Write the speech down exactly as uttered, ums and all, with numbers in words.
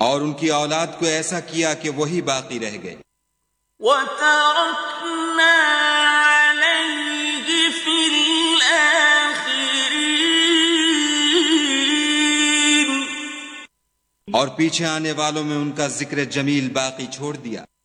और उनकी औलाद को ऐसा किया कि वही बाकी रह गए। وَتَرَكْنَا عَلَيْهِ فِي الْآخِرِينَ और पीछे आने वालों में उनका जिक्र जमील बाकी छोड़ दिया।